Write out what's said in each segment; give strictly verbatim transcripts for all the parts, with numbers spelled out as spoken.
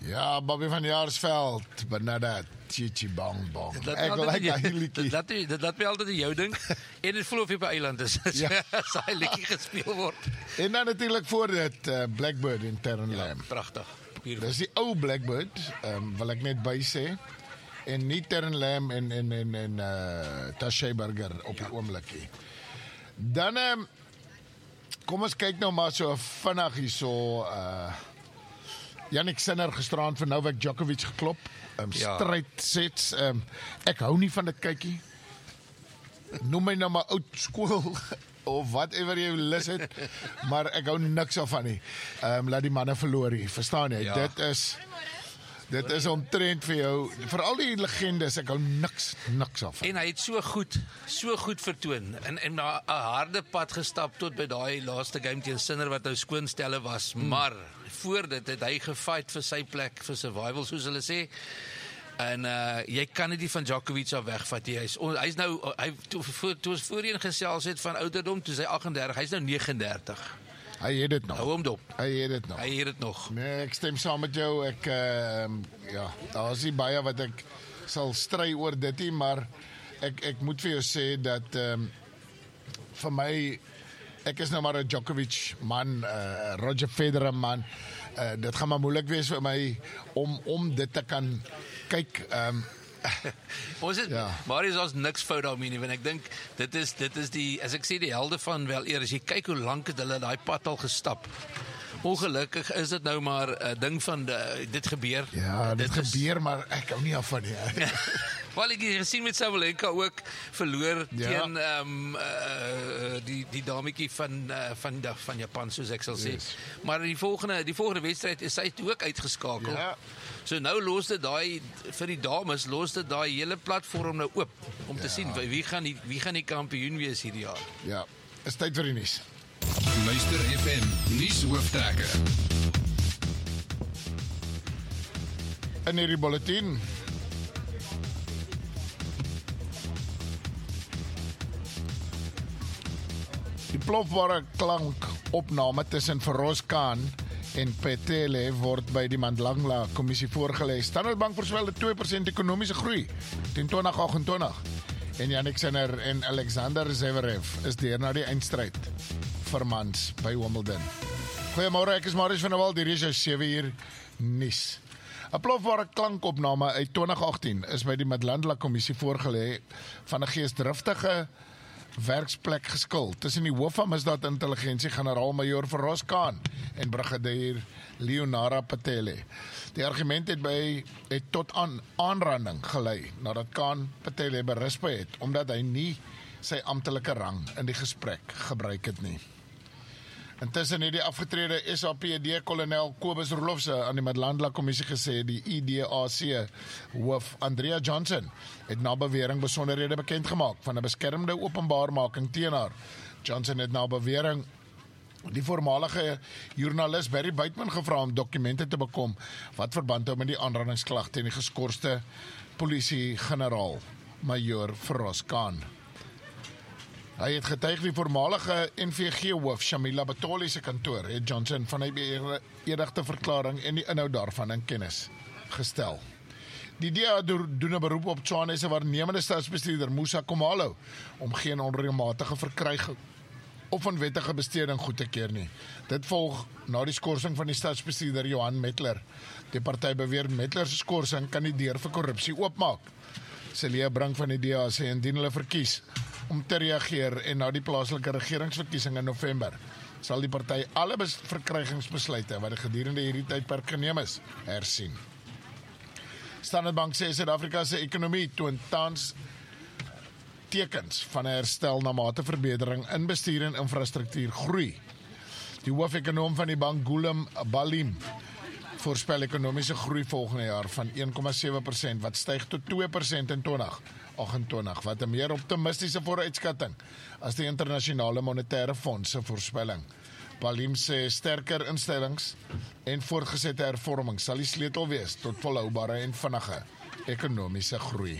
Ja, Bobby van Jaarsveld, Benada, Chichi Bong Bong. Ek like daai liedjie. Dit dit laat my altyd aan jou dink. En dit voel of jy op 'n eiland is. Ja, as daai liedjie gespeel word. En dan natuurlik voor dit uh, Blackbird in Terrenlam. Ja, pragtig. Dis die ou Blackbird, um, wil ek net by sê. En nie Terrenlam en en en en uh, Tashay Burger op die ja. Oomblikie. Dan um, kom ons kyk nou maar so vinnig hierso uh Jannik Sinner gisterand vir Novak Djokovic geklop. Um, ja. Strijd-sets. Um, ek hou nie van dit kykie. Noem my nou maar oud skool of whatever jy lus het, maar ek hou niks af van nie. Um, laat die manne verloor hier, verstaan jy? Ja. Dit is dit is omtrent vir jou, vir al die legendes, ek hou niks niks af van. En hy het so goed, so goed vertoon en en na 'n harde pad gestap tot by daai laaste game teen Sinner wat nou skoonstelle was, hmm. maar voor dit het hy gefight vir sy plek vir survival soos hulle sê. En uh, jy kan nie die van Djokovic af wegvat. Hy is hy's nou hy toe toe ons voorheen gesels het van ouderdom, toe hy agt en dertig, hy's nou negentig en dertig. Hy het dit nog. Hou hom dop. Hy het dit nog. Hy het dit nog. Nee, ek stem saam met jou. Ek uh, ja, daar is nie baie wat ek sal stry oor dit nie, maar ek ek moet vir jou sê dat um, vir my ek is nou maar 'n Djokovic man, uh, Roger Federer man. Uh, dit gaan maar moeilik wees vir my om om dit te kan kyk. Um, Ons het ja. Maar is ons niks fout daarmee nie, want ek dink dit is dit is die as ek sê die helde van wel eer as jy kyk hoe lank het hulle daai pad al gestap. Ongelukkig is dit nou maar 'n uh, ding van de, dit gebeur. Ja, dit, dit gebeur, is, maar ek hou nie af van nie. Wel, ek het gesien met Sabalenka ook verloor ja. teen um, uh, die die dametjie van uh, van van Japan soos ek sal sê. Yes. Maar die volgende die volgende wedstryd is hy ook uitgeskakel. Ja. So nou los dit daai vir die dames los dit daai hele platform nou oop om ja. te sien wie gaan die wie gaan die kampioen wees hierdie jaar. Ja, is tyd vir die nuus. Luister F M nuus hooftrekker. In hierdie bulletin die plofbare klankopname tussen Feroz Khan en Petele word by die Mandlangla kommissie voorgelê. Standard Bank voorspel twee persent ekonomiese groei teen twintig agt en twintig. En Jannik Sinner en Alexander Zverev is deur na die eindstryd vir mans by Wimbledon. Goeiemôre, ek is Marius van der Walt, hier is jou sewe uur nuus. 'n Plofbare klankopname uit twintig agttien is by die Mandlangla kommissie voorgelê van 'n geesdriftige werksplek geskil tussen die hoof van misdaad intelligensie generaal-majoor Feroz Khan en brigadier Leonara Petele. Die argument het by het tot aan aanranding gelei nadat Khan Petele berisp het omdat hy nie sy amptelike rang in die gesprek gebruik het nie. Intussen het die afgetrede S A P D-kolonel Kobus Roelofse aan die Mandlangla kommissie gesê die I D A C hoof Andrea Johnson het na bewering besonderhede bekend gemaak van 'n beskermde openbaarmaking teen haar. Johnson het na bewering die voormalige joernalis Barry Buitman gevra om dokumente te bekom wat verband hou met die aanrandingsklag teen die geskorste polisie-generaal majoor Feroz Khan. Hy het getuig die voormalige N V G-hoof Shamila Batoli se kantoor het Johnson van hy beëdigde verklaring en die inhoud daarvan in kennis gestel. Die D A doen 'n beroep op Tswane se waarnemende staatsbestuurder Musa Komalo om geen onreëlmatige verkryging of onwettige besteding goed te keer nie. Dit volg na die skorsing van die staatsbestuurder Johan Metler. Die party beweer Metler se skorsing kan die deur vir korrupsie oopmaak. Celia Brink van die D A sê indien hulle verkies om te reageer en na die plaaslike regeringsverkiesing in November sal die party alle verkrygingsbesluite wat gedurende hierdie tydperk geneem is, hersien. Standard Bank sê Suid-Afrika se ekonomie toon tans tekens van 'n herstel na mate verbetering in bestuur en infrastruktuur groei. Die hoofekonoom van die bank, Gulam Balim, voorspel ekonomiese groei volgende jaar van een komma sewe persent wat styg tot twee persent in twintig agt en twintig, wat 'n meer optimistiese vooruitskatting as die internasionale monetaire fonds se voorspelling. Balim sê sterker instellings en voortgesette hervorming sal die sleutel wees tot volhoubare en vinnige ekonomiese groei.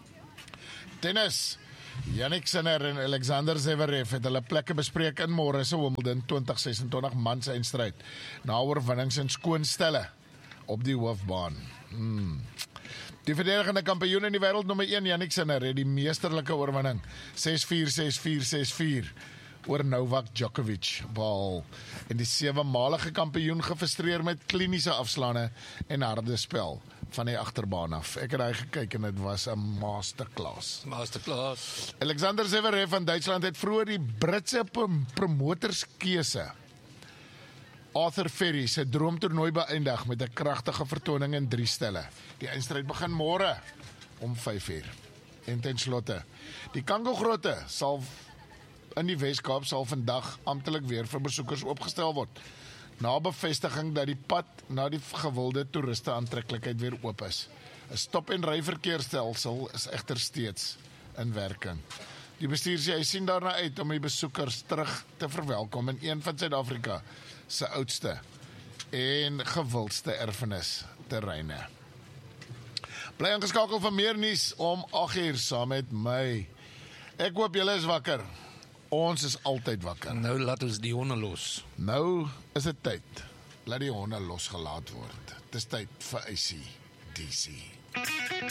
Tennis. Jannik Sinner en Alexander Zverev het hulle plekke bespreek in môre se Wimbledon twintig ses en twintig mans eindstryd na oorwinnings in skoonstelle op die hoofbaan. Hmm. Die verdedigende kampioen in die wêreld nommer een, Jannik Sinner, het die meesterlike oorwinning ses vier, ses vier, ses vier oor Novak Djokovic behaal. En die sewe-malige kampioen gefrustreer met kliniese afslaande en harde spel van die agterbaan af. Ek het hy gekyk en dit was 'n masterclass. Masterclass. Alexander Zverev van Duitsland het vroeër die Britse promotorskeuse Arthur Ferry se droomtoernooi beëindig met 'n kragtige vertoning in drie stelle. Die eindstryd begin môre om vyf uur. En ten slotte, die Kango-grotte sal in die Weskaap sal vandag amptelik weer vir besoekers oopgestel word, na bevestiging dat die pad na die gewilde toeriste aantreklikheid weer oop is. 'n Stop- en ry-verkeersstelsel is egter steeds in werking. Die bestuur sê hy sien daarna uit om die besoekers terug te verwelkom in een van Suid-Afrika se oudste en gewildste erfenisterreine. Bly ingeskakel vir meer nuus om agt uur saam met my. Ek hoop julle is wakker. Ons is altyd wakker. Nou laat ons die honde los. Nou is dit tyd. Laat die honde losgelaat word. Dit is tyd vir A C D C.